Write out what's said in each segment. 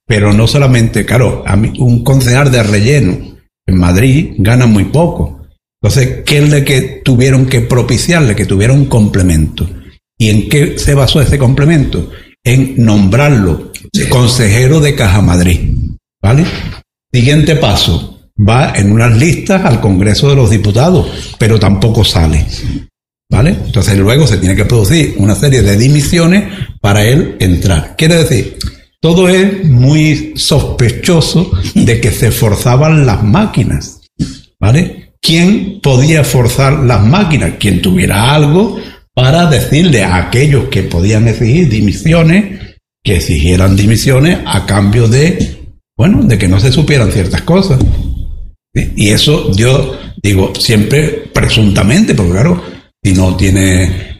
Pero no solamente, claro, a mí, un concejal de relleno en Madrid gana muy poco. Entonces, ¿qué es lo que tuvieron que propiciarle? Que tuviera un complemento. ¿Y en qué se basó ese complemento? En nombrarlo consejero de Caja Madrid, ¿vale? Siguiente paso, va en unas listas al Congreso de los Diputados, pero tampoco sale, ¿vale? Entonces luego se tiene que producir una serie de dimisiones para él entrar. Quiere decir, todo es muy sospechoso de que se forzaban las máquinas, ¿vale? ¿Quién podía forzar las máquinas? Quien tuviera algo para decirle a aquellos que podían exigir dimisiones, que exigieran dimisiones a cambio de, bueno, de que no se supieran ciertas cosas. ¿Sí? Y eso yo digo siempre presuntamente, porque claro, si no tiene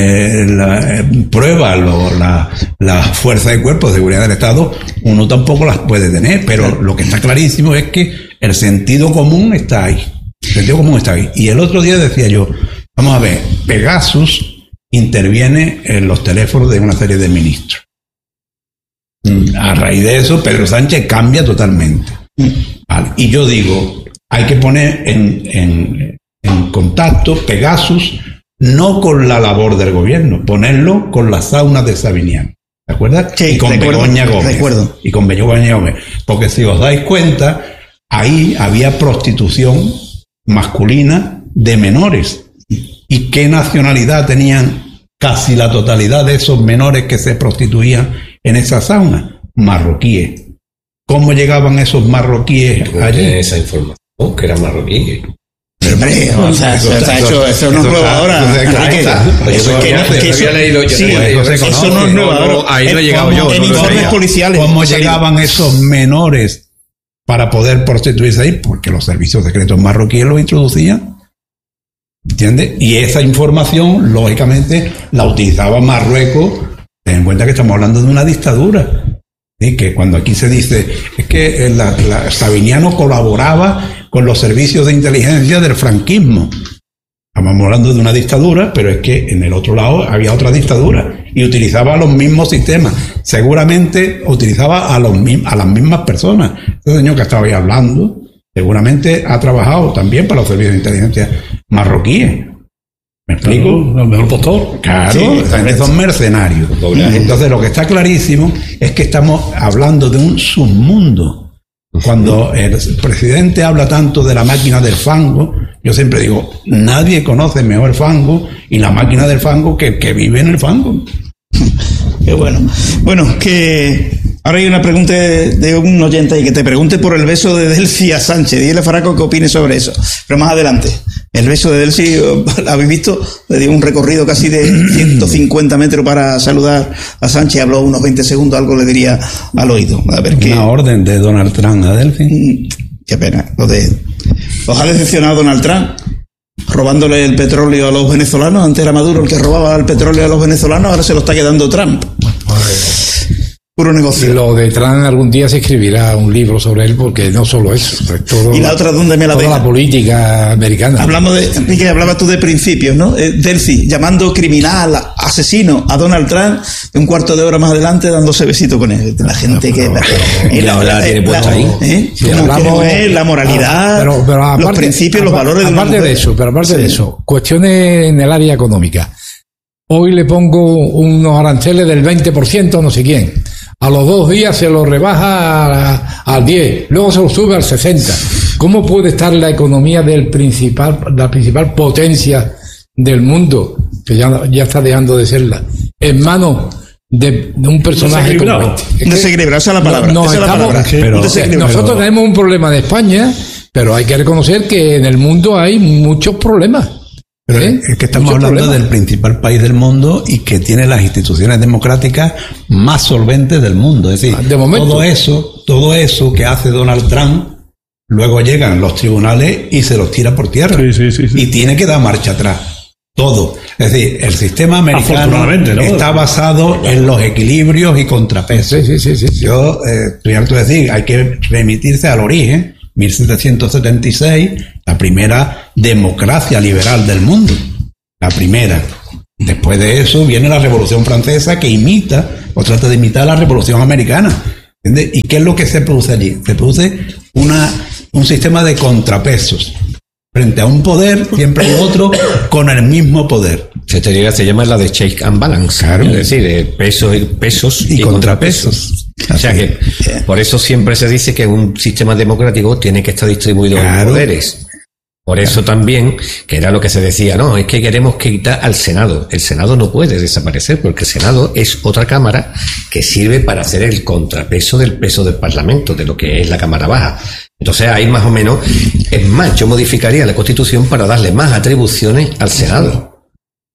pruebas la fuerza de cuerpo de seguridad del Estado, uno tampoco las puede tener, pero lo que está clarísimo es que el sentido común está ahí. El sentido común está ahí. Y el otro día decía yo, vamos a ver, Pegasus interviene en los teléfonos de una serie de ministros. A raíz de eso, Pedro Sánchez cambia totalmente. Vale. Y yo digo, hay que poner en contacto Pegasus no con la labor del gobierno, ponerlo con las saunas de Sabiñán. ¿De acuerdo? Sí, y con Begoña Gómez. Recuerdo. Y con Begoña Gómez. Porque si os dais cuenta, ahí había prostitución masculina de menores. ¿Y qué nacionalidad tenían casi la totalidad de esos menores que se prostituían en esa sauna? Marroquíes. ¿Cómo llegaban esos marroquíes allí? Esa información, que eran marroquíes. Hombre, eso no es nueva ahora. Eso no es nueva ahora. Ahí no he llegado yo. En informes policiales. ¿Cómo llegaban esos menores para poder prostituirse ahí? Porque los servicios secretos marroquíes los introducían. ¿Entiendes? Y esa información, lógicamente, la utilizaba Marruecos. Ten en cuenta que estamos hablando de una dictadura. ¿Sí? Que cuando aquí se dice, es que Sabiñano colaboraba con los servicios de inteligencia del franquismo. Estamos hablando de una dictadura, pero es que en el otro lado había otra dictadura y utilizaba los mismos sistemas. Seguramente utilizaba a las mismas personas. Este señor que estaba ahí hablando, seguramente ha trabajado también para los servicios de inteligencia marroquíes. ¿Me explico? El mejor postor. Claro, sí, son mercenarios. Entonces lo que está clarísimo es que estamos hablando de un submundo. Cuando el presidente habla tanto de la máquina del fango, yo siempre digo, nadie conoce mejor el fango y la máquina del fango que vive en el fango. Qué bueno. Bueno, que ahora hay una pregunta de un oyente ahí, que te pregunte por el beso de Delcy a Sánchez. Dile a Faraco qué opine sobre eso. Pero más adelante, el beso de Delcy, ¿habéis visto? Le dio un recorrido casi de 150 metros para saludar a Sánchez. Habló unos 20 segundos, algo le diría al oído. A ver qué. Una orden de Donald Trump a Delcy. Qué pena. ¿Os ha decepcionado Donald Trump robándole el petróleo a los venezolanos? Antes era Maduro el que robaba el petróleo a los venezolanos, ahora se lo está quedando Trump. Puro negocio. Lo de Trump, algún día se escribirá un libro sobre él, porque no solo eso, es todo. ¿Y la otra dónde me la deja? Toda la política americana. Enrique, hablabas tú de principios, ¿no? Delcy, llamando criminal, asesino a Donald Trump, un cuarto de hora más adelante dándose besito con él. La gente la tiene puesta ahí. ¿Cómo es la moralidad, pero aparte, los principios, los valores aparte de eso, pero aparte de eso, cuestiones en el área económica. Hoy le pongo unos aranceles del 20%, no sé quién. A los 2 días se lo rebaja al 10, luego se lo sube al 60. ¿Cómo puede estar la economía la principal potencia del mundo, que ya está dejando de serla, en manos de un personaje como este? Un desequilibrio, esa es la palabra. Nosotros tenemos un problema de España, pero hay que reconocer que en el mundo hay muchos problemas. Pero es que estamos hablando del principal país del mundo y que tiene las instituciones democráticas más solventes del mundo. Es decir, todo eso que hace Donald Trump, luego llegan los tribunales y se los tira por tierra. Sí. Y tiene que dar marcha atrás. Todo. Es decir, el sistema americano está basado en los equilibrios y contrapesos. Sí. Yo estoy harto de decir, hay que remitirse al origen. 1776, la primera democracia liberal del mundo. La primera. Después de eso viene la Revolución Francesa, que imita o trata de imitar la Revolución Americana. ¿Entiendes? ¿Y qué es lo que se produce allí? Se produce un sistema de contrapesos. Frente a un poder, siempre hay otro con el mismo poder. Esta teoría se llama la de check and balance. Claro. Es decir, de pesos y contrapesos. O sea que, por eso siempre se dice que un sistema democrático tiene que estar distribuido en poderes. Por eso también, que era lo que se decía, no, es que queremos quitar al Senado. El Senado no puede desaparecer, porque el Senado es otra cámara que sirve para hacer el contrapeso del peso del Parlamento, de lo que es la Cámara Baja. Entonces ahí más o menos, es más, yo modificaría la Constitución para darle más atribuciones al Senado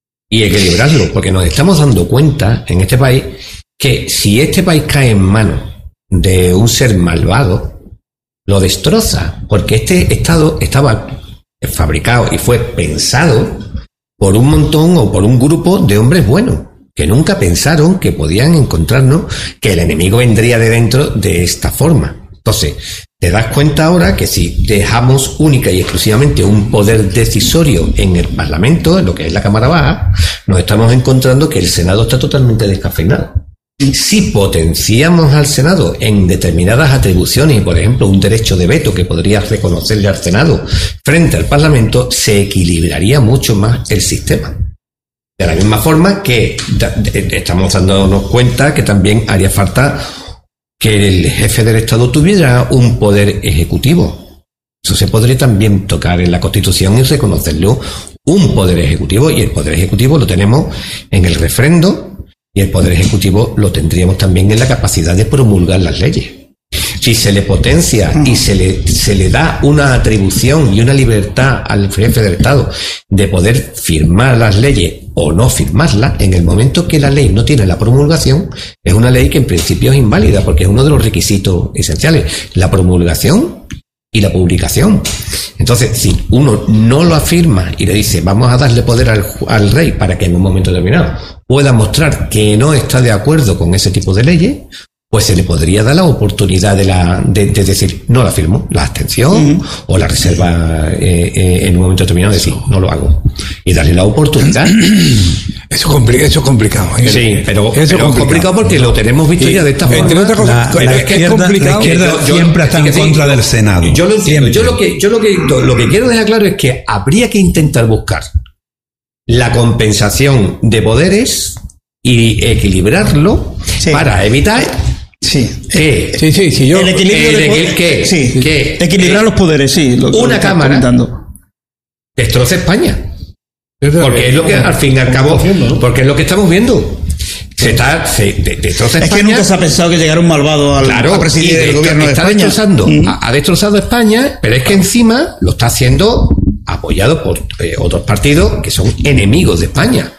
y equilibrarlo, porque nos estamos dando cuenta en este país que si este país cae en manos de un ser malvado, lo destroza, porque este Estado estaba fabricado y fue pensado por un montón o por un grupo de hombres buenos, que nunca pensaron que podían encontrarnos, que el enemigo vendría de dentro de esta forma. Entonces, te das cuenta ahora que si dejamos única y exclusivamente un poder decisorio en el Parlamento, en lo que es la Cámara Baja, nos estamos encontrando que el Senado está totalmente descafeinado. Si potenciamos al Senado en determinadas atribuciones, por ejemplo, un derecho de veto que podría reconocerle al Senado frente al Parlamento, se equilibraría mucho más el sistema. De la misma forma que estamos dándonos cuenta que también haría falta que el jefe del Estado tuviera un poder ejecutivo. Eso se podría también tocar en la Constitución y reconocerlo un poder ejecutivo, y el poder ejecutivo lo tenemos en el refrendo, y el poder ejecutivo lo tendríamos también en la capacidad de promulgar las leyes. Si se le potencia y se le da una atribución y una libertad al jefe del Estado de poder firmar las leyes o no firmarlas, en el momento que la ley no tiene la promulgación, es una ley que en principio es inválida, porque es uno de los requisitos esenciales, la promulgación y la publicación. Entonces, si uno no lo afirma y le dice vamos a darle poder al rey para que en un momento determinado pueda mostrar que no está de acuerdo con ese tipo de leyes, pues se le podría dar la oportunidad de decir no la firmo, la abstención o la reserva en un momento determinado, de decir no lo hago, y darle la oportunidad. Eso es complicado. Sí, pero es complicado porque lo tenemos visto ya de esta forma. Entre otras cosas, la izquierda siempre está en contra del Senado. Yo lo entiendo. Yo lo que quiero dejar claro es que habría que intentar buscar la compensación de poderes y equilibrarlo para evitar el equilibrio equilibrar los poderes, una cámara destroza España. Porque es lo que al fin y al cabo, porque es lo que estamos viendo. Destroza España. Es que nunca se ha pensado que llegara un malvado a presidir el gobierno de España. Ha destrozado España, pero es que encima lo está haciendo apoyado por otros partidos que son enemigos de España.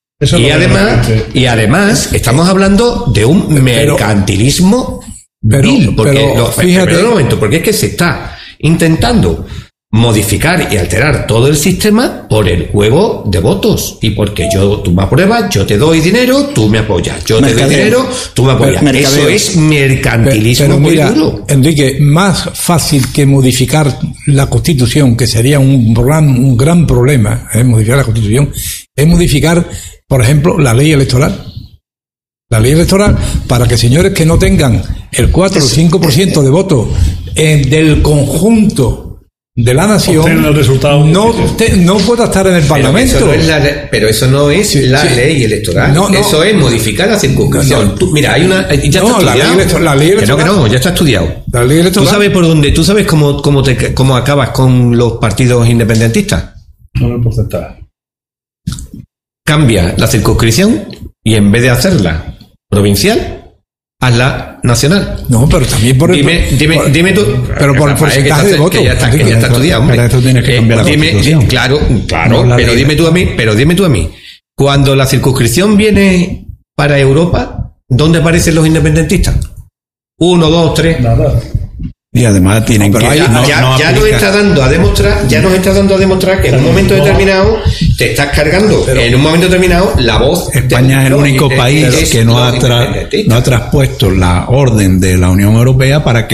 Y además estamos hablando de un mercantilismo vil, porque fíjate un momento, porque es que se está intentando modificar y alterar todo el sistema por el juego de votos, y porque tú me apruebas, yo te doy dinero, tú me apoyas, yo te doy dinero, tú me apoyas. Eso es mercantilismo muy duro. Enrique, más fácil que modificar la Constitución, que sería un gran problema, modificar la Constitución, es modificar, por ejemplo, la ley electoral. La ley electoral, para que señores que no tengan el 4 o 5% de votos del conjunto de la nación no pueda estar en el Parlamento. Pero eso no es la ley electoral. Eso es modificar la circunscripción. Mira, hay una. Ya está estudiado. La ley electoral. Ya está estudiado. La ley electoral. ¿Tú sabes por dónde? ¿Tú sabes cómo acabas con los partidos independentistas? Con el porcentaje. Cambia la circunscripción y en vez de hacerla provincial, hazla nacional. No, pero también por el... Dime tú... Pero por el porcentaje de votos. Que ya está estudiado, hombre. Para esto tienes que cambiar la Constitución. Claro, pero dime tú a mí. Cuando la circunscripción viene para Europa, ¿dónde aparecen los independentistas? 1, 2, 3... Nada. Y además tienen que... Ya nos está dando a demostrar que en un momento determinado te estás cargando, en un momento determinado, la voz... España es el único país que no ha traspuesto la orden de la Unión Europea para que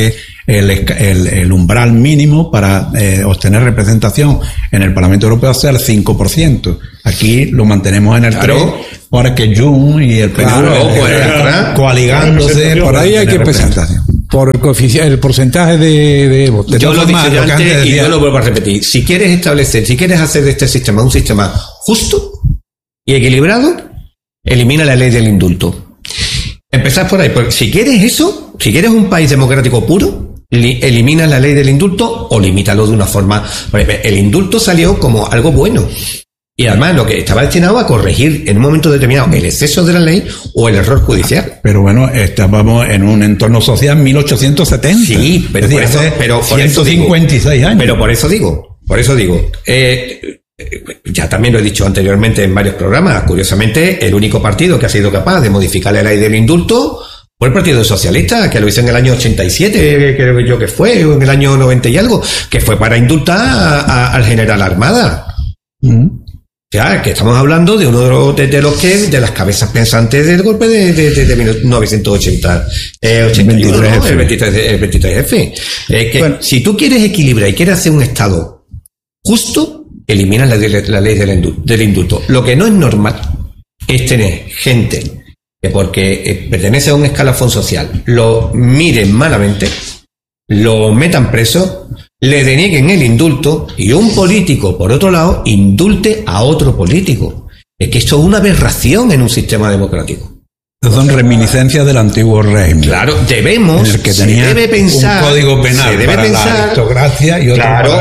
el umbral mínimo para obtener representación en el Parlamento Europeo sea el 5%. Aquí lo mantenemos en el 3%, porque Jun y el PNV coaligándose. Por ahí hay que empezar. Por el porcentaje de votos. Yo lo he dicho antes y yo lo vuelvo a repetir. Si quieres hacer de este sistema un sistema justo y equilibrado, elimina la ley del indulto. Empezad por ahí. Porque si quieres eso, si quieres un país democrático puro, elimina la ley del indulto o limítalo de una forma. El indulto salió como algo bueno. Y además lo que estaba destinado a corregir en un momento determinado el exceso de la ley o el error judicial. Pero bueno, estábamos en un entorno social 1870. Sí, pero por eso, 156 años. Pero por eso digo, ya también lo he dicho anteriormente en varios programas, curiosamente el único partido que ha sido capaz de modificar la ley del indulto fue el Partido Socialista, que lo hizo en el año 87, creo que yo que fue, o en el año 90 y algo, que fue para indultar al general Armada. O sea, que estamos hablando de uno de las cabezas pensantes del golpe de 1980, 81, ¿no? El 23F. Que si tú quieres equilibrar y quieres hacer un Estado justo, elimina la ley del indulto. Lo que no es normal es tener gente que porque pertenece a un escalafón social lo miren malamente, lo metan preso, le denieguen el indulto y un político, por otro lado, indulte a otro político. Es que esto es una aberración en un sistema democrático. Son reminiscencias del antiguo régimen. Claro, debemos, en el que tenía un código penal para la aristocracia y otro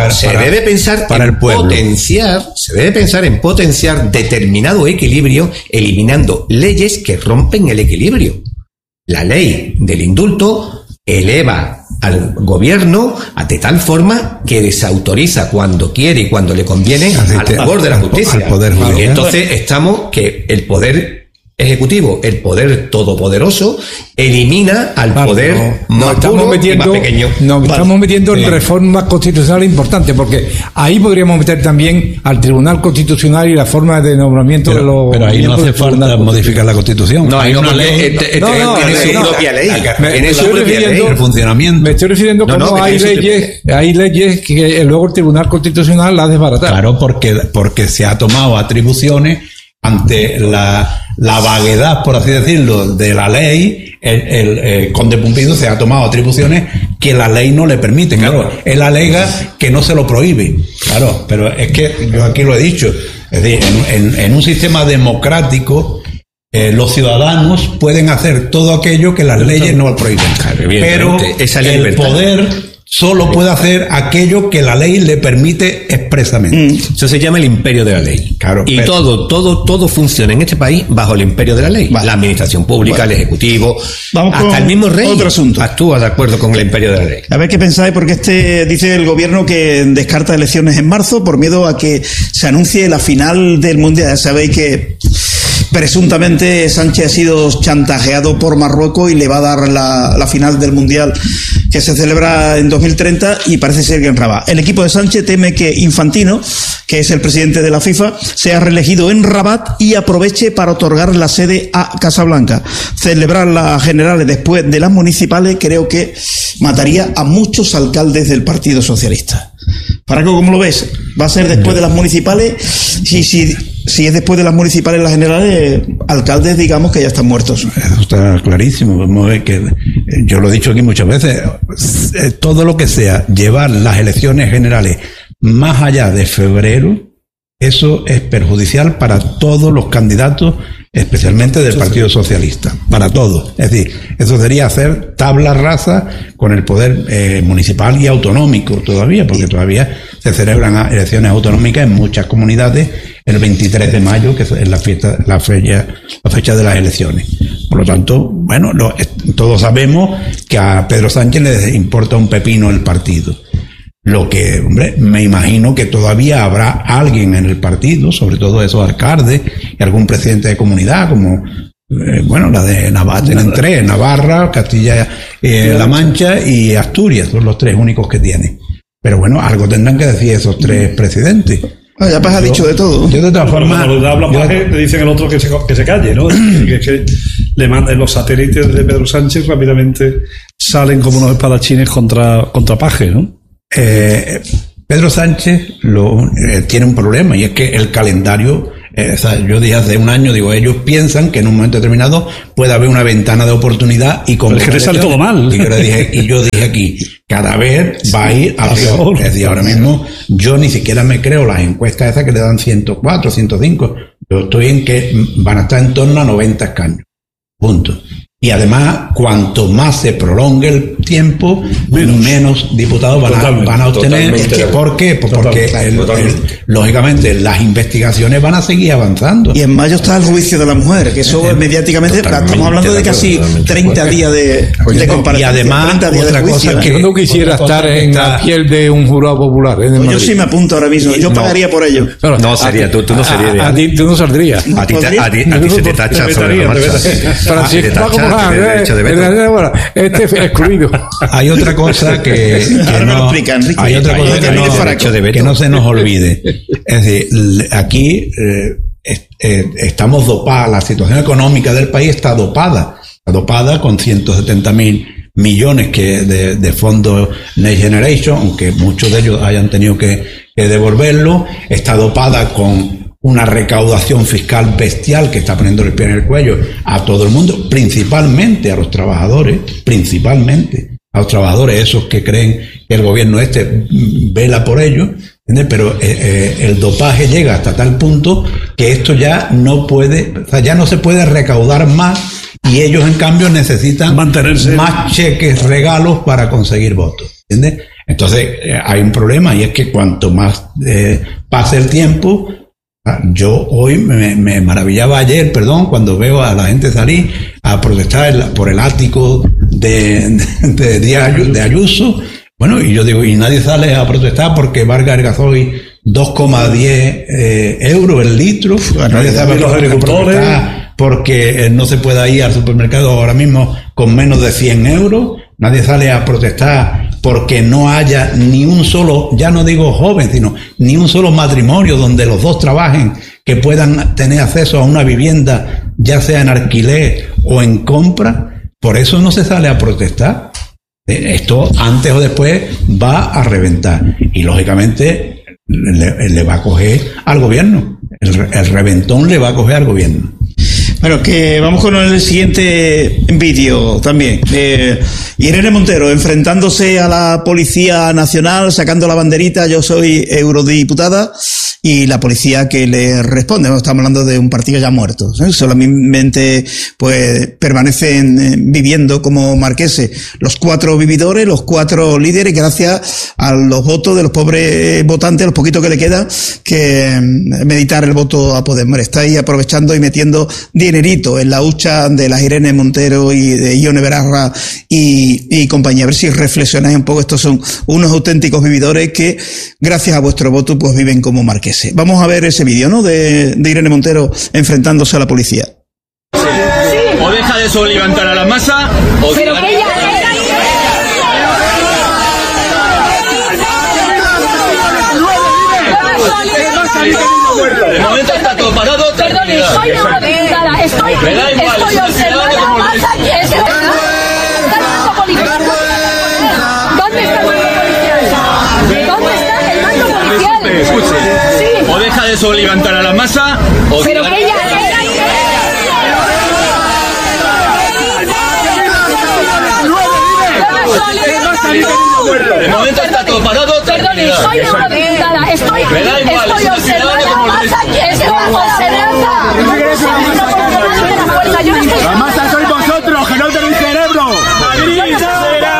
para el pueblo. Se debe pensar en potenciar determinado equilibrio, eliminando leyes que rompen el equilibrio. La ley del indulto eleva al gobierno de tal forma que desautoriza cuando quiere y cuando le conviene al favor de la justicia. Y entonces estamos que el poder ejecutivo, el poder todopoderoso, elimina al poder más puro y más pequeño. Estamos metiendo en reformas constitucionales importantes, porque ahí podríamos meter también al Tribunal Constitucional y la forma de nombramiento de los... Pero ahí no hace falta modificar la Constitución. No, hay una ley. Tiene su propia ley. Tiene su propia ley. El funcionamiento. Me estoy refiriendo como hay leyes que luego el Tribunal Constitucional las desbarata. Claro, porque se ha tomado atribuciones ante la vaguedad, por así decirlo, de la ley. El conde Pumpido se ha tomado atribuciones que la ley no le permite. Claro, él alega que no se lo prohíbe. Claro, pero es que yo aquí lo he dicho. Es decir, en un sistema democrático, los ciudadanos pueden hacer todo aquello que las leyes no prohíben. Pero el poder solo puede hacer aquello que la ley le permite expresamente. Eso se llama el imperio de la ley. Claro, y todo funciona en este país bajo el imperio de la ley. La administración pública, el ejecutivo, hasta el mismo rey otro asunto. Actúa de acuerdo con el imperio de la ley. A ver qué pensáis, porque dice el gobierno que descarta elecciones en marzo por miedo a que se anuncie la final del Mundial. Ya sabéis que presuntamente Sánchez ha sido chantajeado por Marruecos y le va a dar la final del Mundial que se celebra en 2030 y parece ser que en Rabat. El equipo de Sánchez teme que Infantino, que es el presidente de la FIFA, sea reelegido en Rabat y aproveche para otorgar la sede a Casablanca. Celebrar las generales después de las municipales creo que mataría a muchos alcaldes del Partido Socialista. Paraco, ¿cómo lo ves? ¿Va a ser después de las municipales? Si es después de las municipales las generales, alcaldes digamos que ya están muertos. Eso está clarísimo. Vamos a ver que yo lo he dicho aquí muchas veces, todo lo que sea llevar las elecciones generales más allá de febrero, eso es perjudicial para todos los candidatos, especialmente del Partido Socialista, para todos. Es decir, eso sería hacer tabla rasa con el poder municipal y autonómico todavía, porque todavía se celebran elecciones autonómicas en muchas comunidades el 23 de mayo, que es la fecha de las elecciones. Por lo tanto, bueno, todos sabemos que a Pedro Sánchez le importa un pepino el partido. Lo que, hombre, me imagino que todavía habrá alguien en el partido, sobre todo esos alcaldes y algún presidente de comunidad, como, la de Navarra, tienen tres, Navarra, Castilla-La Mancha y Asturias, son los tres únicos que tienen. Pero bueno, algo tendrán que decir esos tres presidentes. Ya Paje ha dicho de todo. Yo de todas formas, cuando habla Paje, le dicen el otro que se calle, ¿no? que le mandan los satélites de Pedro Sánchez, rápidamente salen como unos espadachines contra Paje, ¿no? Pedro Sánchez tiene un problema, y es que el calendario, yo dije hace un año, ellos piensan que en un momento determinado puede haber una ventana de oportunidad y con es que le sale todo mal. Y yo dije aquí, cada vez va a ir a peor. Es decir, ahora mismo yo ni siquiera me creo las encuestas esas que le dan 104, 105. Yo estoy en que van a estar en torno a 90 escaños. Punto. Y además, cuanto más se prolongue el tiempo, menos diputados van a obtener. ¿Por qué? Pues porque lógicamente las investigaciones van a seguir avanzando. Y en mayo está el juicio de la mujer, que eso mediáticamente estamos hablando de casi 30 días de comparación. Y además, otra cosa que yo no quisiera estar en la piel de un jurado popular. Yo sí me apunto ahora mismo. Yo pagaría por ello. No sería, tú no serías. A ti tú no saldrías. A ti se te tacha sobre la marcha. Este es excluido. Hay otra cosa que no se nos olvide. Es decir, aquí estamos dopados. La situación económica del país está dopada con 170.000 millones de fondos Next Generation, aunque muchos de ellos hayan tenido que devolverlo. Está dopada con una recaudación fiscal bestial que está poniendo el pie en el cuello a todo el mundo, principalmente a los trabajadores, esos que creen que el gobierno vela por ellos, ¿entiendes? Pero el dopaje llega hasta tal punto que esto ya no se puede recaudar más, y ellos en cambio necesitan mantenerse más cheques, regalos para conseguir votos, ¿entiendes? Entonces hay un problema, y es que cuanto más pase el tiempo. Yo hoy me maravillaba ayer, cuando veo a la gente salir a protestar por el ático de Ayuso. Bueno, y yo digo, y nadie sale a protestar porque valga el gasoil 2,10 euros el litro. Nadie sabe los agricultores porque no se pueda ir al supermercado ahora mismo con menos de 100 euros. Nadie sale a protestar porque no haya ni un solo, ya no digo joven, sino ni un solo matrimonio donde los dos trabajen, que puedan tener acceso a una vivienda, ya sea en alquiler o en compra. Por eso no se sale a protestar. Esto antes o después va a reventar, y lógicamente le va a coger al gobierno. El reventón le va a coger al gobierno. Bueno, que vamos con el siguiente vídeo también. Irene Montero enfrentándose a la Policía Nacional, sacando la banderita, yo soy eurodiputada, y la policía que le responde. No estamos hablando de un partido ya muerto, ¿eh? Solamente pues permanecen viviendo como marqueses los 4 vividores, los 4 líderes, gracias a los votos de los pobres votantes, los poquitos que le queda, que meditar el voto a Podemos. Estáis aprovechando y metiendo dinerito en la hucha de las Irene Montero y de Ione Belarra y compañía. A ver si reflexionáis un poco. Estos son unos auténticos vividores que, gracias a vuestro voto, pues viven como marqueses. Vamos a ver ese vídeo, ¿no? De Irene Montero enfrentándose a la policía. O deja de soliviantar a la masa, o... Pero que ella... De momento está todo parado. Perdón, soy eurodiputada, estoy observando la masa y es que... ¿Dónde está el mando policial? ¿Dónde está el mando policial? Escuche. Sí. O deja de soliviantar a la masa, o... Pero que ella... De momento está todo parado. Perdón, soy eurodiputada, estoy observando la masa y es que la masa sois vosotros, que no tenéis cerebro. Madrid será.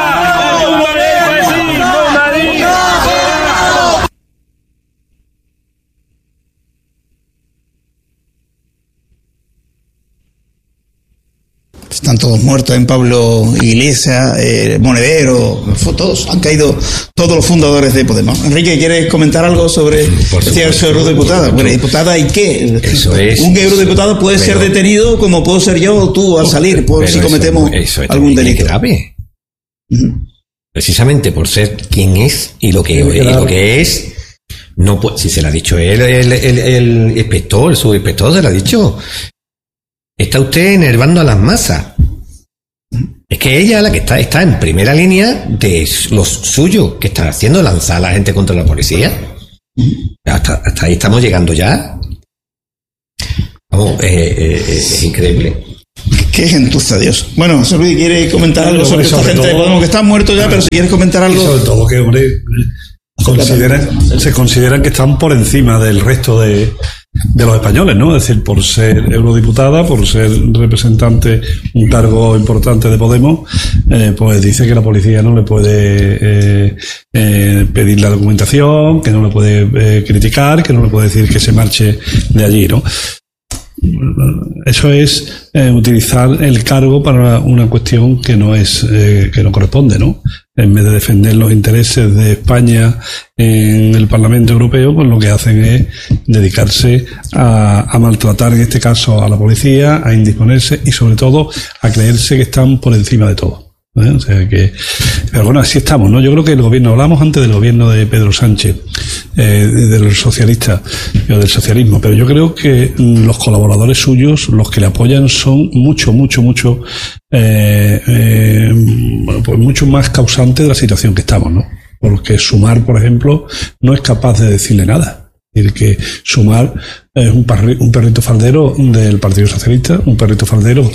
Están todos muertos en Pablo Iglesias, Monedero, todos, han caído todos los fundadores de Podemos. Enrique, ¿quieres comentar algo sobre esa eurodiputada? Bueno, diputada, ¿y qué? Eso es, un eurodiputado puede ser detenido como puedo ser yo o tú al salir por si cometemos algún delito. Grave. Precisamente por ser quien es y lo que es, No, pues, si se lo ha dicho él, el inspector, el subinspector se lo ha dicho. Está usted enervando a las masas. Es que ella la que está en primera línea de los suyos, que está haciendo lanzar a la gente contra la policía. Hasta ahí estamos llegando ya. Vamos, es increíble. Qué gentuza, Dios. Bueno, José Luis, ¿quiere comentar algo sobre esta gente? Podemos que están muertos ya, pero si quieres comentar algo. Sobre todo que, hombre, se consideran que están por encima del resto de los españoles, ¿no? Es decir, por ser eurodiputada, por ser representante, un cargo importante de Podemos, pues dice que la policía no le puede pedir la documentación, que no le puede criticar, que no le puede decir que se marche de allí, ¿no? Eso es utilizar el cargo para una cuestión que no es que no corresponde, ¿no? En vez de defender los intereses de España en el Parlamento Europeo, pues lo que hacen es dedicarse a maltratar, en este caso, a la policía, a indisponerse y sobre todo a creerse que están por encima de todo. O sea que, pero bueno, así estamos, ¿no? Yo creo que el gobierno, hablamos antes del gobierno de Pedro Sánchez, del socialista o del socialismo, pero yo creo que los colaboradores suyos, los que le apoyan, son mucho más causantes de la situación que estamos, ¿no? Porque Sumar, por ejemplo, no es capaz de decirle nada. Es decir, que Sumar es un perrito faldero del Partido Socialista, un perrito faldero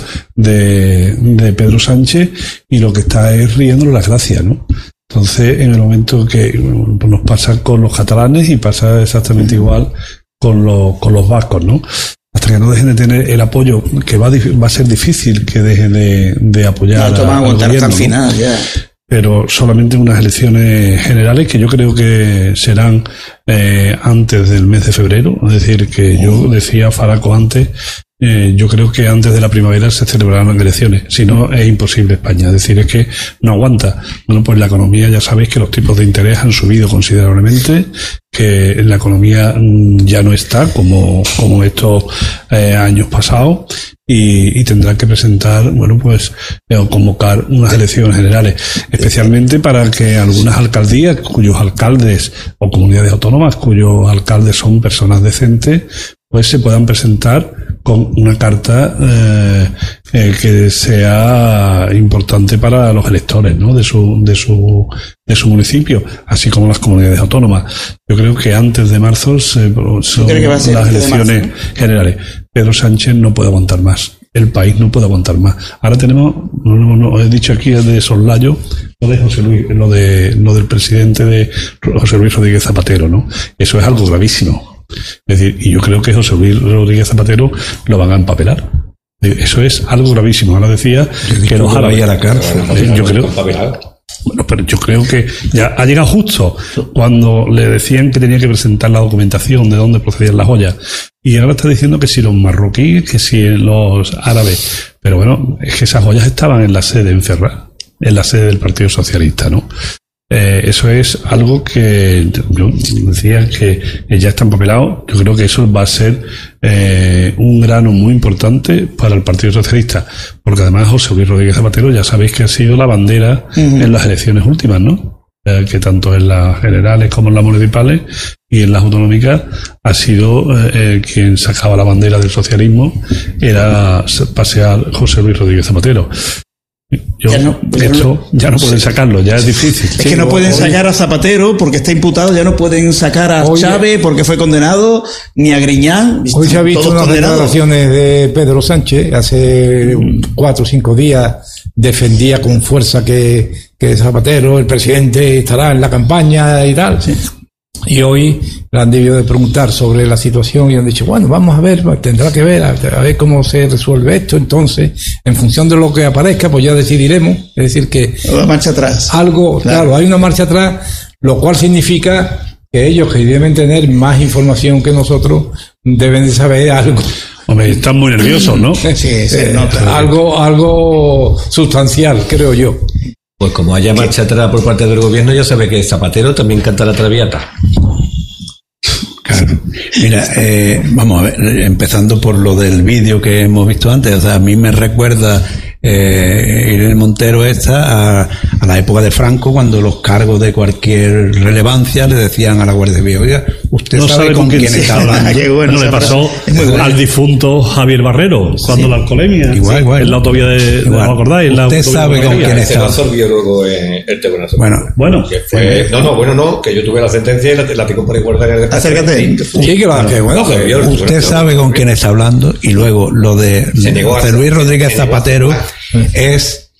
de Pedro Sánchez, y lo que está es riéndole las gracias, ¿no? Entonces, en el momento que nos pasa con los catalanes y pasa exactamente igual con los vascos, ¿no? Hasta que no dejen de tener el apoyo, que va a ser difícil que dejen de apoyar al gobierno, hasta el final, ya. Pero solamente unas elecciones generales que yo creo que serán antes del mes de febrero. Es decir, que yo decía Faraco antes, yo creo que antes de la primavera se celebrarán elecciones. Si no, es imposible España. Es decir, es que no aguanta. Bueno, pues la economía, ya sabéis que los tipos de interés han subido considerablemente, que la economía ya no está como estos años pasados, y tendrán que presentar, bueno, pues convocar unas elecciones generales, especialmente para que algunas alcaldías cuyos alcaldes o comunidades autónomas cuyos alcaldes son personas decentes, pues se puedan presentar con una carta que sea importante para los electores, ¿no? de su municipio, así como las comunidades autónomas. Yo creo que antes de marzo son las elecciones generales. Pedro Sánchez no puede aguantar más. El país no puede aguantar más. Ahora tenemos, no he dicho aquí de soslayo, lo de José Luis, lo del presidente de José Luis Rodríguez Zapatero, ¿no? Eso es algo gravísimo. Es decir, y yo creo que José Luis Rodríguez Zapatero lo van a empapelar. Eso es algo gravísimo. Ahora decía que los árabes a la cárcel. Yo creo. Bueno, pero yo creo que ya ha llegado justo cuando le decían que tenía que presentar la documentación de dónde procedían las joyas. Y ahora está diciendo que si los marroquíes, que si los árabes. Pero bueno, es que esas joyas estaban en la sede en Ferraz, en la sede del Partido Socialista, ¿no? Eso es algo que yo decía que ya está empapelado. Yo creo que eso va a ser un grano muy importante para el Partido Socialista, porque además José Luis Rodríguez Zapatero ya sabéis que ha sido la bandera en las elecciones últimas, ¿no? Que tanto en las generales como en las municipales y en las autonómicas ha sido quien sacaba la bandera del socialismo, era pasear José Luis Rodríguez Zapatero. Ya no pueden sacarlo, ya es difícil. Es que no pueden sacar a Zapatero porque está imputado, ya no pueden sacar a Chávez porque fue condenado, ni a Griñán. Hoy se ha visto unas declaraciones de Pedro Sánchez, hace 4 o 5 días defendía con fuerza que Zapatero, el presidente, estará en la campaña y tal. Sí. Y hoy le han debido de preguntar sobre la situación y han dicho, bueno, vamos a ver, tendrá que ver, a ver cómo se resuelve esto. Entonces, en función de lo que aparezca, pues ya decidiremos. Es decir, que una marcha atrás. Algo, claro, hay una marcha atrás, lo cual significa que ellos, que deben tener más información que nosotros, deben de saber algo. Hombre, están muy nerviosos, ¿no? Sí, se nota. Algo sustancial, creo yo. Pues como haya marcha atrás por parte del gobierno, ya sabe que Zapatero también canta la Traviata. Claro. Mira, vamos a ver, empezando por lo del vídeo que hemos visto antes, o sea, a mí me recuerda Irene Montero esta a la época de Franco, cuando los cargos de cualquier relevancia le decían a la Guardia Civil, oiga, usted no sabe con quién está hablando. Bueno, le pasó al difunto Javier Barrero cuando la alcoholemia igual. en la autovía de ¿os acordáis? Usted sabe con quién está hablando. Bueno, que fue, que yo tuve la sentencia y la tengo por igualdad. Acércate. Sí, que usted sabe con quién está hablando. Y luego lo de José Luis Rodríguez Zapatero es,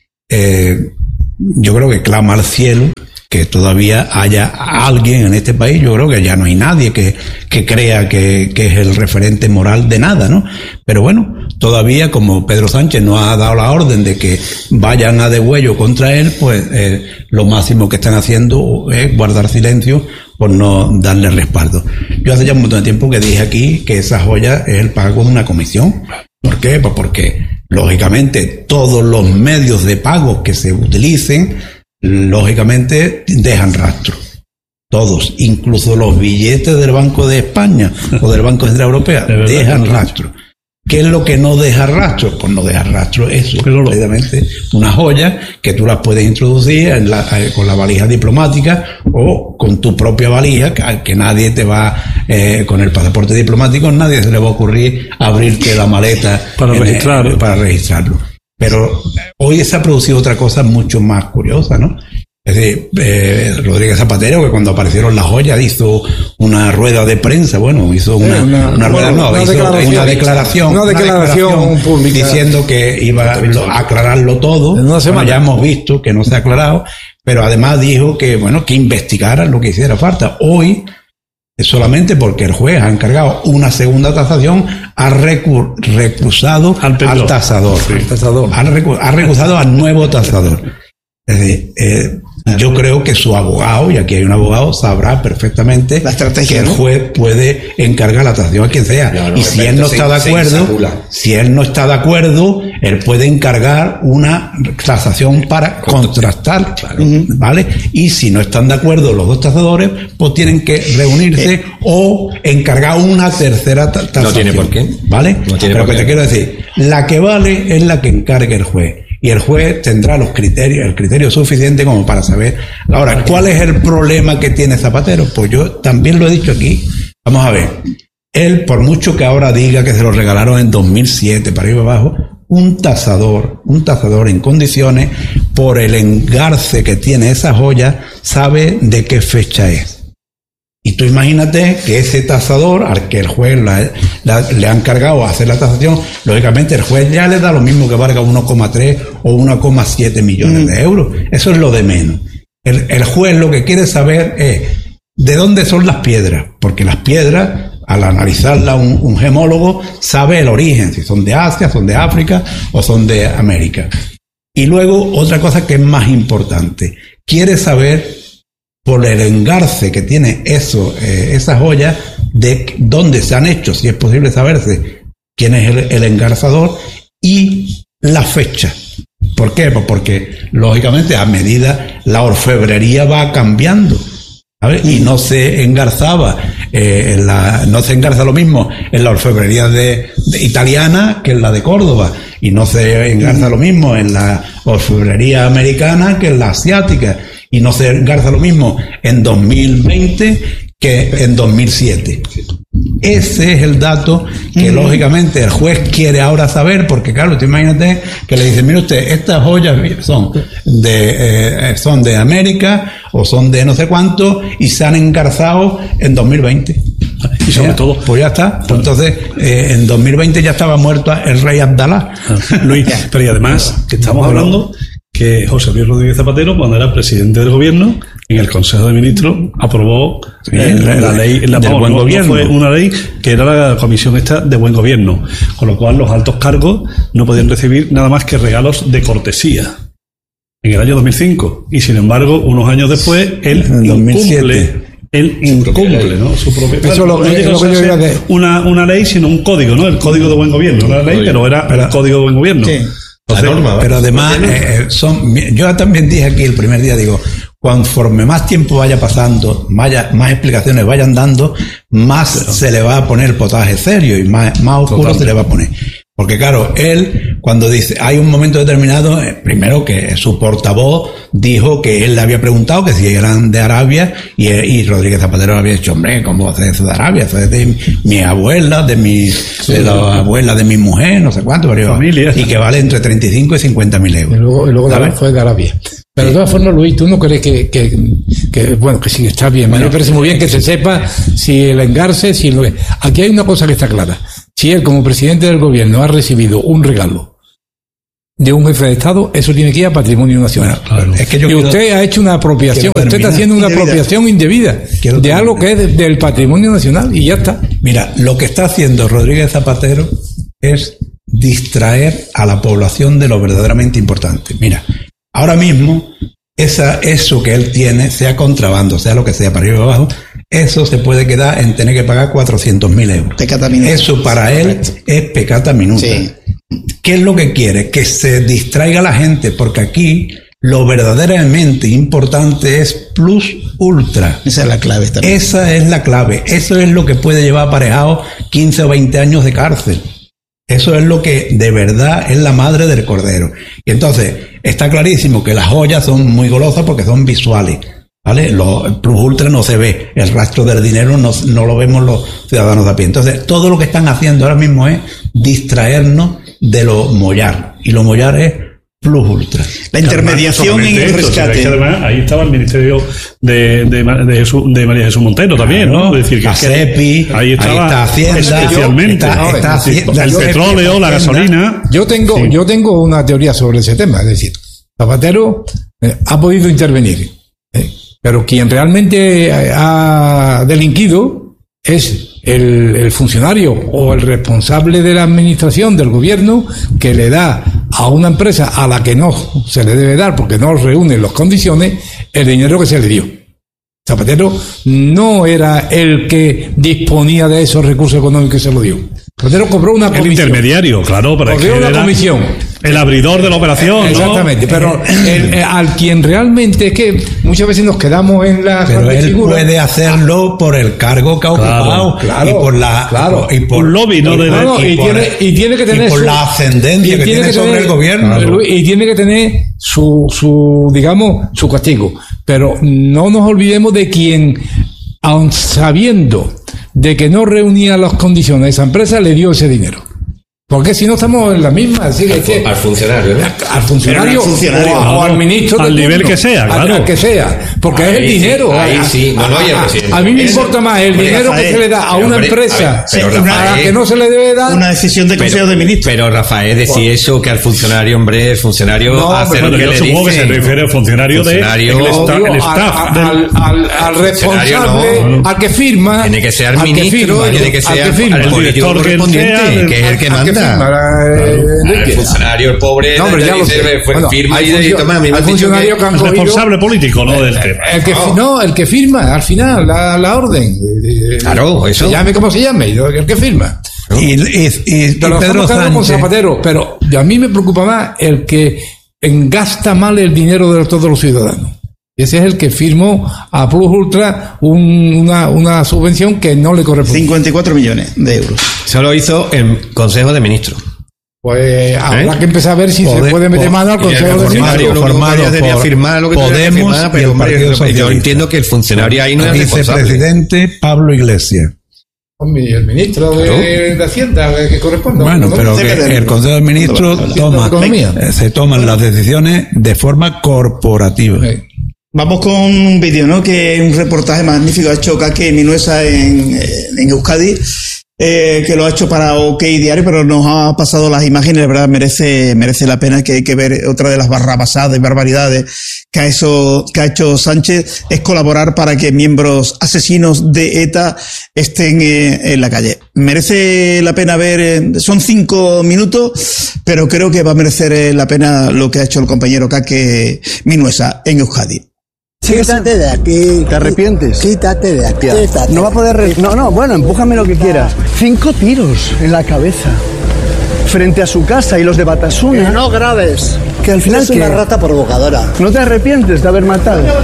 yo creo que clama al cielo que todavía haya alguien en este país. Yo creo que ya no hay nadie que crea que es el referente moral de nada, ¿no? Pero bueno, todavía como Pedro Sánchez no ha dado la orden de que vayan a degüello contra él, pues lo máximo que están haciendo es guardar silencio por no darle respaldo. Yo hace ya un montón de tiempo que dije aquí que esa joya es el pago de una comisión. ¿Por qué? Pues porque, lógicamente, todos los medios de pago que se utilicen, lógicamente, dejan rastro. Todos, incluso los billetes del Banco de España o del Banco Central Europeo, dejan rastro. ¿Qué es lo que no deja rastro? Pues no deja rastro eso, precisamente una joya que tú las puedes introducir con la valija diplomática o con tu propia valija, que nadie te va, con el pasaporte diplomático, nadie se le va a ocurrir abrirte la maleta para registrarlo. Pero hoy se ha producido otra cosa mucho más curiosa, ¿no? Es decir, Rodríguez Zapatero, que cuando aparecieron las joyas hizo una rueda de prensa, hizo una declaración pública diciendo que iba a aclararlo todo. Ya hemos visto que no se ha aclarado, pero además dijo que investigaran lo que hiciera falta. Hoy, solamente porque el juez ha encargado una segunda tasación, ha recusado al tasador. Ha recusado al nuevo tasador. Es decir, yo creo que su abogado, y aquí hay un abogado, sabrá perfectamente la estrategia, que el juez puede encargar la tasación a quien sea. Y si él no está de acuerdo, él puede encargar una tasación para contrastar, ¿vale? Y si no están de acuerdo los dos tasadores, pues tienen que reunirse o encargar una tercera tasación. No tiene por qué. ¿Vale? Pero que te quiero decir, la que vale es la que encargue el juez. Y el juez tendrá el criterio suficiente como para saber. Ahora, ¿cuál es el problema que tiene Zapatero? Pues yo también lo he dicho aquí. Vamos a ver. Él, por mucho que ahora diga que se lo regalaron en 2007, para ir abajo, un tasador en condiciones, por el engarce que tiene esa joya, sabe de qué fecha es. Y tú imagínate que ese tasador, al que el juez le ha encargado hacer la tasación, lógicamente el juez ya le da lo mismo que valga 1,3 o 1,7 millones de euros. Eso es lo de menos. El juez lo que quiere saber es de dónde son las piedras, porque las piedras, al analizarlas un gemólogo, sabe el origen, si son de Asia, son de África o son de América. Y luego, otra cosa que es más importante, quiere saber, por el engarce que tiene esas joyas, de dónde se han hecho, si es posible saberse quién es el engarzador, y la fecha. ¿Por qué? Pues porque, lógicamente, a medida la orfebrería va cambiando, ¿sabes? Y no se engarzaba, no se engarza lo mismo en la orfebrería de italiana que en la de Córdoba, y no se engarza lo mismo en la orfebrería americana que en la asiática, y no se engarza lo mismo en 2020 que en 2007. Ese es el dato que lógicamente el juez quiere ahora saber, porque claro, tú imagínate que le dicen, mire usted, estas joyas son de América o son de no sé cuánto y se han engarzado en 2020. Y sobre todo, pues ya está. Pues entonces, en 2020 ya estaba muerto el rey Abdalá. Luis, pero y además, que estamos hablando que José Luis Rodríguez Zapatero, cuando era presidente del gobierno, en el Consejo de Ministros aprobó la ley del buen gobierno. Fue una ley que era la comisión esta de buen gobierno, con lo cual los altos cargos no podían recibir nada más que regalos de cortesía. En el año 2005. Y sin embargo, unos años después, él incumple, ¿no? Su propia. Eso no una ley, sino un código, ¿no? El código de buen gobierno. No era ley, pero era el código de buen gobierno. Sí. Pero además, yo también dije aquí el primer día, digo, conforme más tiempo vaya pasando, más explicaciones vayan dando, más se le va a poner el potaje serio y más oscuro se le va a poner. Porque claro, él cuando dice, hay un momento determinado, primero que su portavoz dijo que él le había preguntado que si eran de Arabia y Rodríguez Zapatero le había dicho, hombre, ¿cómo haces eso de Arabia? Eso es de mi abuela, de la abuela de mi mujer, no sé cuánto, pero familia. Y que vale entre 35 y 50.000 euros. Y luego la fue de Arabia. Pero de todas formas, Luis, ¿tú no crees que bueno, que sí, está bien? Bueno, me parece muy bien que se sepa si el engarce, si lo es. Aquí hay una cosa que está clara. Si él, como presidente del gobierno, ha recibido un regalo de un jefe de Estado, eso tiene que ir a patrimonio nacional. Claro. Es que y usted ha hecho una apropiación, usted está haciendo una apropiación indebida de algo que es del patrimonio nacional y ya está. Mira, lo que está haciendo Rodríguez Zapatero es distraer a la población de lo verdaderamente importante. Mira, ahora mismo, eso que él tiene, sea contrabando, sea lo que sea, para arriba y abajo, eso se puede quedar en tener que pagar 400.000 euros. Peccata minuta. Eso para él es peccata minuta. Sí. ¿Qué es lo que quiere? Que se distraiga la gente, porque aquí lo verdaderamente importante es plus ultra. Esa es la clave también. Esa es la clave. Eso es lo que puede llevar aparejado 15 o 20 años de cárcel. Eso es lo que de verdad es la madre del cordero. Y entonces, está clarísimo que las joyas son muy golosas porque son visuales, ¿vale? El plus ultra no se ve, el rastro del dinero no lo vemos los ciudadanos de a pie. Entonces, todo lo que están haciendo ahora mismo es distraernos de lo mollar. Y lo mollar es plus ultra. La intermediación en el rescate. Además, ahí estaba el ministerio de María Jesús Montero también, ¿no? Es decir, la CEPI, ahí está Hacienda, especialmente. El petróleo, la gasolina. Yo tengo una teoría sobre ese tema. Es decir, Zapatero ha podido intervenir, pero quien realmente ha delinquido es el funcionario o el responsable de la administración del gobierno que le da a una empresa a la que no se le debe dar porque no reúne las condiciones el dinero que se le dio. Zapatero no era el que disponía de esos recursos económicos que se lo dio. Zapatero cobró una comisión. El intermediario, claro, para cobró una comisión. El abridor de la operación, exactamente, ¿no? Pero al quien realmente es que muchas veces nos quedamos en la... Pero él puede hacerlo por el cargo que ha ocupado y por la... Y por un lobby, ¿no? Y tiene que tener... Y por la ascendencia que tiene sobre el gobierno. Y tiene que tener su castigo. Pero no nos olvidemos de quien, aun sabiendo de que no reunía las condiciones de esa empresa, le dio ese dinero. Porque si no estamos en la misma, decir, al funcionario, ¿no? Al funcionario o al ministro al nivel que sea, claro. Al que sea, porque ahí es el dinero. Ahí sí, a mí me importa más el dinero que se le da a una empresa a la que no se le debe dar. Una decisión de Consejo de Ministros. Pero Rafael, decir eso que al funcionario, hombre, el funcionario hace lo que le supongo que se refiere al funcionario del staff. Al responsable, al que firma. Tiene que ser al ministro, tiene que ser al político correspondiente, que es el que manda. El funcionario, el pobre, firma y toma. El funcionario responsable político, ¿no? Del tema. El que firma, al final, la orden. Claro, eso. Se llame como se llame, el que firma. Y Pedro Sánchez con Zapatero, pero a mí me preocupa más el que gasta mal el dinero de todos los ciudadanos. Ese es el que firmó a Plus Ultra una subvención que no le corresponde. 54 millones de euros. Eso lo hizo el Consejo de Ministros. Pues habrá que empezar a ver si se puede meter mano al Consejo de Ministros. Podemos, pero yo entiendo que el funcionario ahí no es responsable. Vicepresidente Pablo Iglesias. El ministro de Hacienda que corresponde. Bueno, pero que el Consejo de Ministros se toman las decisiones de forma corporativa. Vamos con un vídeo, ¿no? Que es un reportaje magnífico ha hecho Kake Minuesa en Euskadi, que lo ha hecho para OK Diario, pero nos ha pasado las imágenes, de verdad merece la pena que ver otra de las barrabasadas y barbaridades que ha hecho Sánchez, es colaborar para que miembros asesinos de ETA estén en la calle. Merece la pena ver, son 5 minutos, pero creo que va a merecer la pena lo que ha hecho el compañero Kake Minuesa en Euskadi. Quítate de aquí. ¿Te arrepientes? Quítate de aquí. No va a poder... No, bueno, empújame lo que quieras. 5 tiros en la cabeza. Frente a su casa y los de Batasuna. No grabes. Que al final... Es una rata provocadora. ¿No te arrepientes de haber matado?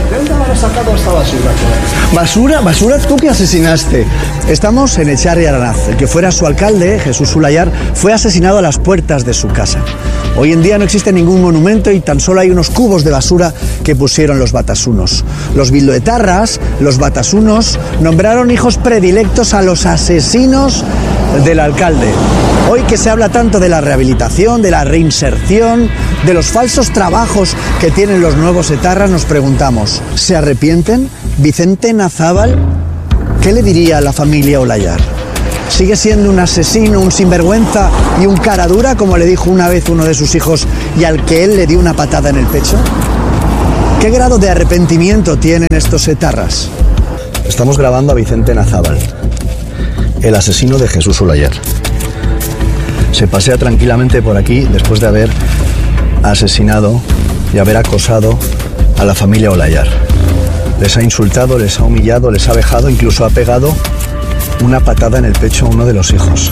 habrás sacado esta basura? ¿Basura? ¿Basura tú que asesinaste? Estamos en Echarri Aranaz. El que fuera su alcalde, Jesús Sulayar, fue asesinado a las puertas de su casa. Hoy en día no existe ningún monumento y tan solo hay unos cubos de basura que pusieron los batasunos. Los bildoetarras, los batasunos, nombraron hijos predilectos a los asesinos del alcalde. Hoy que se habla tanto de la rehabilitación, de la reinserción, de los falsos trabajos que tienen los nuevos etarras, nos preguntamos, ¿se arrepienten? ¿Vicente Nazábal? ¿Qué le diría a la familia Olayar? ¿Sigue siendo un asesino, un sinvergüenza y un cara dura, como le dijo una vez uno de sus hijos y al que él le dio una patada en el pecho? ¿Qué grado de arrepentimiento tienen estos etarras? Estamos grabando a Vicente Nazábal, el asesino de Jesús Sulayar. Se pasea tranquilamente por aquí después de haber asesinado y haber acosado a la familia Olayar. Les ha insultado, les ha humillado, les ha vejado, incluso ha pegado una patada en el pecho a uno de los hijos.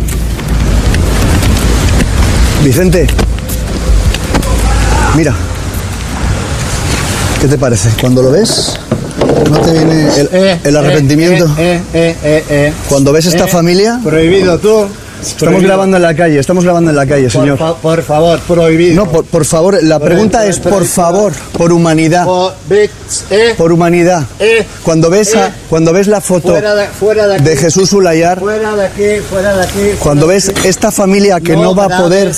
Vicente, mira, ¿qué te parece? Cuando lo ves, ¿no te viene el arrepentimiento? Cuando ves esta familia... Prohibido tú. Estamos grabando en la calle, señor. Por favor, prohibido. No, por favor, la pregunta es, por favor, por humanidad. Por humanidad. Cuando ves la foto de Jesús Sulayar, Fuera de aquí. cuando ves esta familia que no va a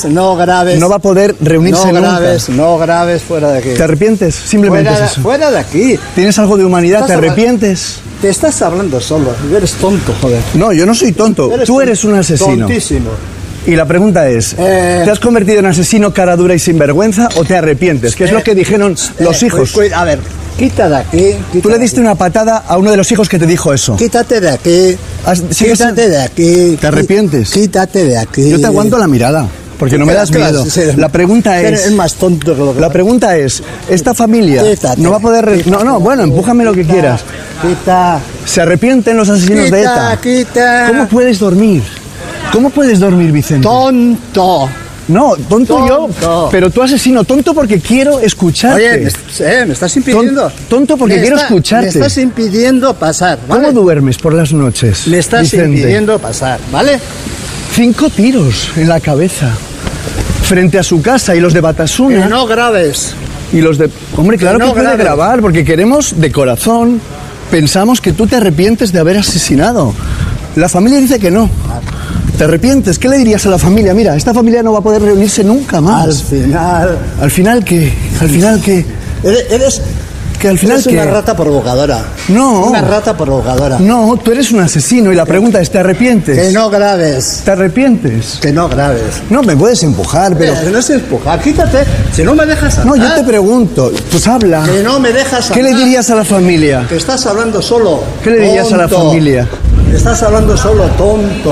poder reunirse nunca. No grabes, fuera de aquí. ¿Te arrepientes? Simplemente es eso. Fuera de aquí. ¿Tienes algo de humanidad? ¿Te arrepientes? Te estás hablando solo. Eres tonto, joder. No, yo no soy tonto. Tú eres un asesino. Tontísimo. Y la pregunta es, ¿te has convertido en asesino cara dura y sinvergüenza o te arrepientes? ¿Qué es lo que dijeron los hijos? A ver, quita de aquí. Tú le diste una patada a uno de los hijos que te dijo eso. Quítate de aquí. Quítate de aquí. ¿Te arrepientes? Quítate de aquí. Yo te aguanto la mirada. Porque no me das miedo. La pregunta es... Es más tonto que lo que... La pregunta es, esta familia no va a poder... No, bueno, empújame lo que quieras. Quita. ¿Se arrepienten los asesinos de ETA? Quita. ¿Cómo puedes dormir? ¿Cómo puedes dormir, Vicente? Tonto. No, tonto yo, pero tú asesino. Tonto porque quiero escucharte. Oye, me estás impidiendo. Tonto porque quiero escucharte. Me estás impidiendo pasar, ¿vale? ¿Cómo duermes por las noches, Me estás Vicente? impidiendo pasar, ¿vale? 5 tiros en la cabeza frente a su casa y los de Batasuna. Que no grabes. Y los de... Hombre, claro que puede grabar, porque queremos de corazón. Pensamos que tú te arrepientes de haber asesinado. La familia dice que no. ¿Te arrepientes? ¿Qué le dirías a la familia? Mira, esta familia no va a poder reunirse nunca más. ¿Al final qué? ¿Al final qué? Eres una rata provocadora. No. Una rata provocadora. No, tú eres un asesino y la pregunta es, ¿te arrepientes? Que no grabes. ¿Te arrepientes? Que no grabes. No, me puedes empujar, pero... No es empujar, quítate. Si no me dejas hablar. No, yo te pregunto, pues habla. Que no me dejas hablar. ¿Qué le dirías a la familia? Que estás hablando solo. ¿Qué le dirías a la familia? Que estás hablando solo, tonto.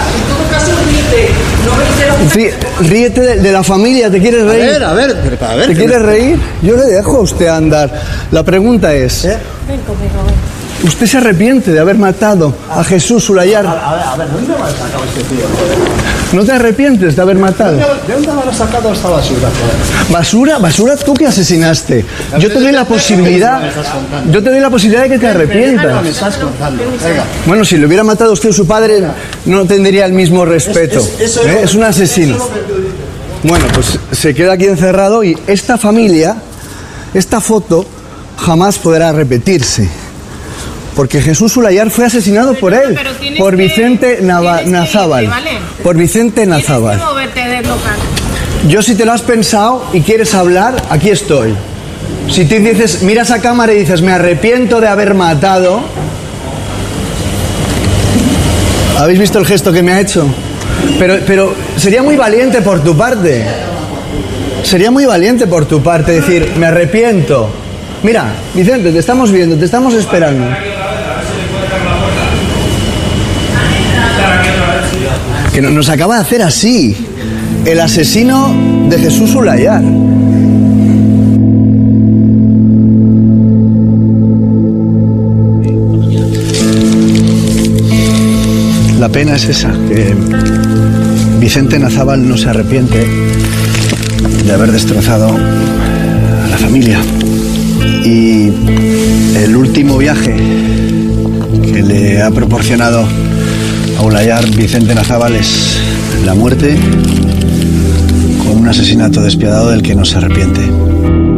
Ríete de la familia, ¿te quieres reír? A ver. ¿Te quieres reír? Yo le dejo a usted andar. La pregunta es... ¿Usted se arrepiente de haber matado a Jesús Sulayar? A ver, ¿dónde me has sacado este tío? ¿No te arrepientes de haber matado? ¿De dónde me has sacado esta basura? ¿Basura? ¿Basura tú que asesinaste? Yo te doy la posibilidad... de que te arrepientas. Me estás contando. Venga. Bueno, si le hubiera matado a usted su padre, no tendría el mismo respeto. Es un asesino. Bueno, pues se queda aquí encerrado y esta familia, esta foto, jamás podrá repetirse. Porque Jesús Sulayar fue asesinado por él, por Vicente Nazábal. Por Vicente Nazábal. Yo, si te lo has pensado y quieres hablar, aquí estoy. Si tú dices, miras a cámara y dices, me arrepiento de haber matado. ¿Habéis visto el gesto que me ha hecho? Pero sería muy valiente por tu parte. Sería muy valiente por tu parte decir, me arrepiento. Mira, Vicente, te estamos viendo, te estamos esperando. Que nos acaba de hacer así el asesino de Jesús Sulayar. La pena es esa, que Vicente Nazábal no se arrepiente de haber destrozado a la familia. Y último viaje que le ha proporcionado a Ulayar Vicente Nazábal es la muerte con un asesinato despiadado del que no se arrepiente.